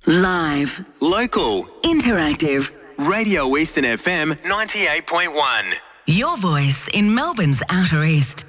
Live. Local. Interactive. Radio Eastern FM 98.1. Your voice in Melbourne's Outer East.